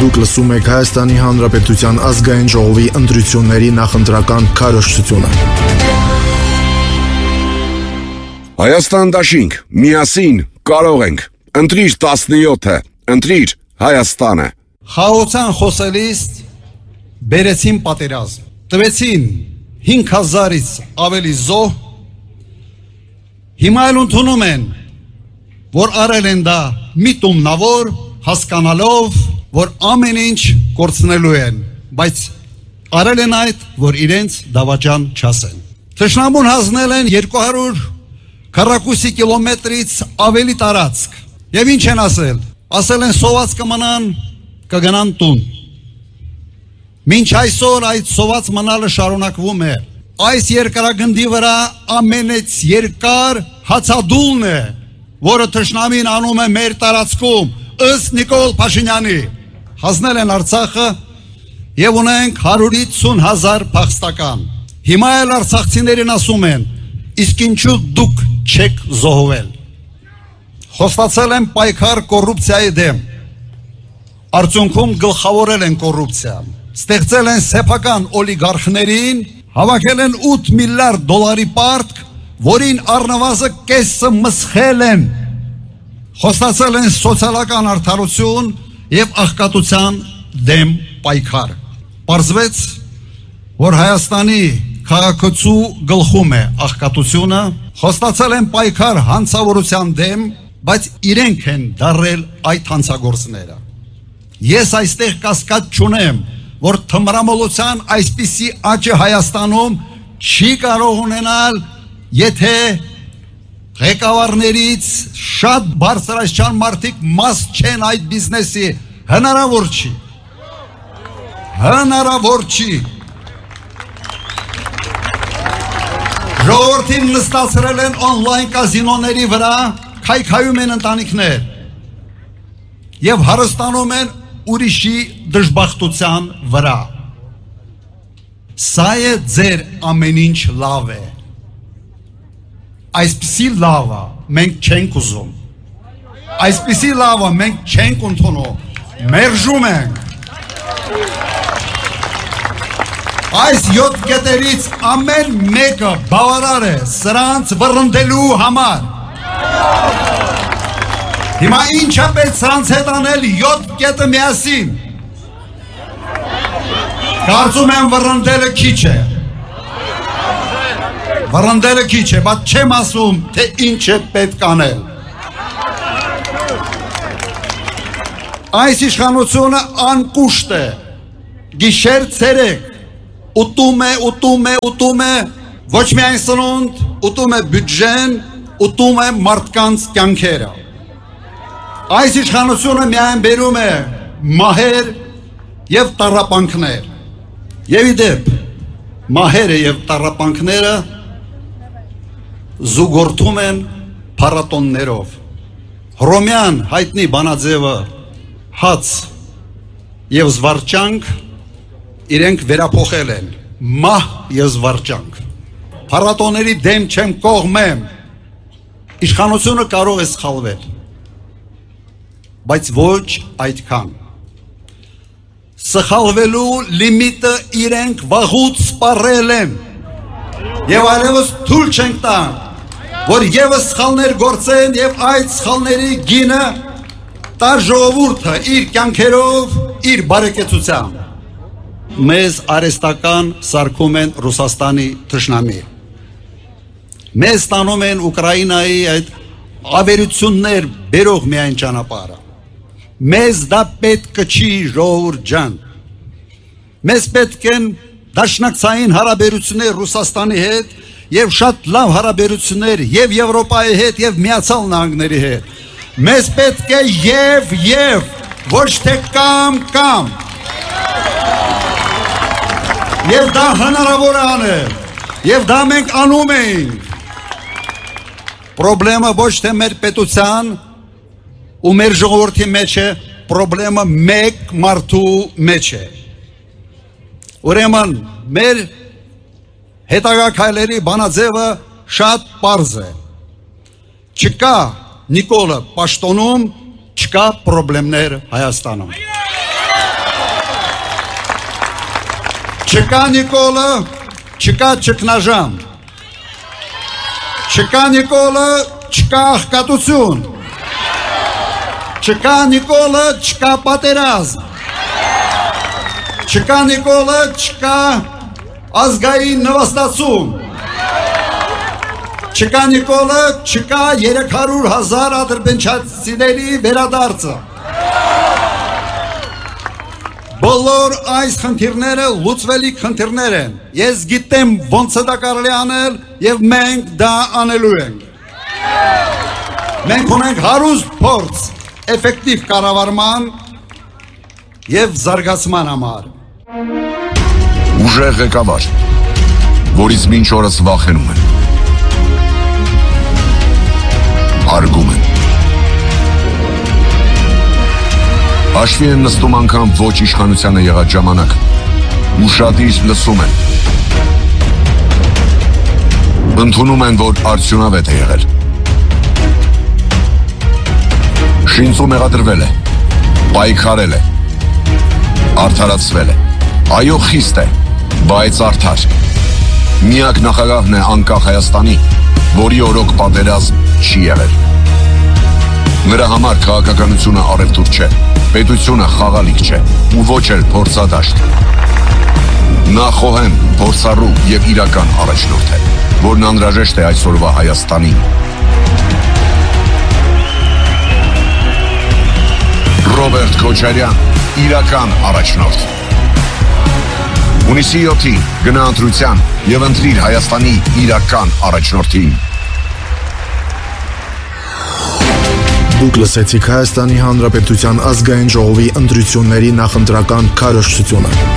Դուք լսում եք Հայաստանի Հանրապետության ազգային ժողովի ընտրությունների նախընտրական քարոզչությունը։ Հայաստան դաշինք, միասին կարող ենք։ Ընտրիր 17-ը, ընտրիր Հայաստանը։ Խաղացան խոսելիս բերեցին պատերազմ, տվեցին 5000-ից ավելի զոհ, հիմա էլ ընդունում են, որ արել են դա միտումնավոր, հասկանալով, որ ամեն ինչ կորցնելու են, բայց արել են այդ, որ իրենց դավաճան չասեն։ Թշնամուն հանձնել են 200 կիլոմետրից ավելի տարածք, եւ ինչ են ասել, ասել են սոված կմնան, կգնան տուն։ Մինչ այսօր այդ սոված մնալը շարունակվում է, այս երկրագնդի վրա ամենից երկար հացադուլն է, որը թշնամին անում է մեր տարածքում, ըստ Նիկոլ Փաշինյանի, հանձնել են Արցախը եւ ունենք 150,000 փախստական։ Հիմա էլ արցախցիներին ասում են, իսկ ինչու դուք չեք զոհվել։ Խոստացել են պայքար կոռուպցիայի դեմ։ Արդյունքում գլխավորել են կոռուպցիան։ Ստեղծել են սեփական օլիգարխներին, հավաքել են 8 միլիարդ դոլարի պարտք, որին առնվազն կեսը մսխել են։ Խոստացել են սոցիալական արդարություն եւ աղքատության դեմ պայքար։ Պարզվեց, որ Հայաստանի քաղաքացու գլխում է աղքատությունը, խոստացել են պայքար հանցավորության դեմ, բայց իրենք են դարել այդ հանցագործները։ Ես այստեղ կասկած չունեմ, որ թմրամոլության այսպիսի աճը Հայաստանում չի կարող ունենալ, եթե ղեկավարներից շատ բարձրաստիճան մարդիկ մաս չեն այդ բիզնեսի, հնարավոր չի։ Հնարավոր չի։ Ժողովրդին նստացրել են օնլայն կազինոների վրա, քայքայում են ընտանիքներ եւ հարստանում են ուրիշի դժբախտության վրա։ Սա է ձեր ամեն ինչ լավ է։ Այսպիսի լավը մենք չենք ուզում։ Այսպիսի լավը մենք չենք ընդունում։ Մերժում ենք։ Այս 7 կետերից ամեն մեկը բավարար է սրանց վռնդելու համար։ Հիմա ինչ է պետք սրանց հետ անել 7 կետը միասին։ Կարծում եմ վռնդելը քիչ է։ Վռնդելը քիչ է, բայց չեմ ասում, թե ինչ է պետք անել։ Այս իշխանությունը անկուշտ է, գիշեր ցերեկ, ուտում է, ոչ միայն սնունդ, ուտում է բյուջեն, ուտում է մարդկանց կյանքերը։ Այս իշխանությունը միայն բերում է մահեր եւ տառապանքներ։ Եվ իդեպ, մահերը եւ տառապանքները զուգորդում են փառատոններով։ Հռոմյան հայտնի բանաձևը հաց եւ զվարճանք իրենք վերափոխել են մահ եւ զվարճանք։ Փառատոների դեմ չեմ կողմեմ։ Իշխանությունը կարող է սխալվել, բայց ոչ այդքան։ Սխալվելու լիմիտը իրենք վաղուց սպառել են եւ այլևս թույլ չենք տա, որ եւս սխալներ գործեն եւ այդ սխալների գինը տար ժողովուրդը իր կյանքերով, իր բարեկեցությամբ։ Մեզ արեստական սարքում են Ռուսաստանի թշնամի։ Մեզ ստանում են Ուկրաինայի այդ ավերություններ բերող միայն ճանապարհը։ Մեզ դա պետք չի, ժողովուրդ ջան։ Մեզ պետք են դաշնակցային հարաբերություններ Ռուսաստանի հետ եւ շատ լավ հարաբերություններ եւ Եվրոպայի հետ եւ Միացյալ Նահանգների հետ։ Մեզ պետք է եւ ոչ թե կամ։ Եվ դա հնարավոր է անել, եւ դա մենք անում ենք։ Պրոբլեմը ոչ թե մեր պետության ու մեր ժողովրդի մեջ է, պրոբլեմը մեկ մարդու մեջ է։ Ուրեմն մեր հետագա քայլերի բանաձևը շատ պարզ է։ Չկա Նիկոլը Պաշտոնում, չկա պրոբլեմներ Հայաստանում։ Չկա Նիկոլը, չկա ճգնաժամ։ Չկա Նիկոլը, չկա աղքատություն։ Չկա Նիկոլը, չկա պատերազմ։ Չկա Նիկոլը, չկա ազգային նվաստացում։ Չկա Նիկոլը, չկա 300,000 ադրբեջանցիների վերադարձը։ Բոլոր այս խնդիրները լուծվելիք խնդիրներ են։ Ես գիտեմ ոնց է դա կարելի անել եւ մենք դա անելու ենք։ Մենք ունենք հարուստ փորձ էֆեկտիվ կառավարման եւ զարգացման համար։ Ուժեղ ղեկավար, որից մինչ օրս վախենում են։ Հարգում են։ Հաշվի են նստում անգամ ոչ իշխանությանը եղած ժամանակ, ուշադիր լսում են։ Ընդունում են, որ արդյունավետ է եղել։ Շինծու մեղադրվել է, պայքարել է, արդարացվել է, այո խիստ է, բայց արդար։ Միակ նախագահն է անկախ Հայաստանի, որի օրոք պատերազմ չի եղել։ Նրա համար քաղաքականությունը առևտուր չէ, պետությունը խաղալիք չէ ու ոչ էլ փորձադաշտ։ Նա խոհեմ, փորձառու եւ իրական առաջնորդ է, որն անհրաժեշտ է այսօրվա Հայաստանին։ Ռոբերտ Քոչարյան, իրական առաջնորդ։ Հունիսի 7-ին գնա ընտրության եւ ընտրիր Հայաստանի իրական առաջնորդին։ Դուք լսեցիք Հայաստանի Հանրապետության ազգային ժողովի ընտրությունների նախընտրական քարոզչությունը։